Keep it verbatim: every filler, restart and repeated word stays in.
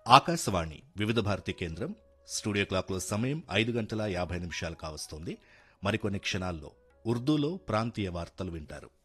ఆకాశవాణి వివిధ భారతి కేంద్రం స్టూడియో క్లాక్లో సమయం ఐదు గంటల యాభై నిమిషాలు కావస్తోంది. మరికొన్ని క్షణాల్లో ఉర్దూలో ప్రాంతీయ వార్తలు వింటారు.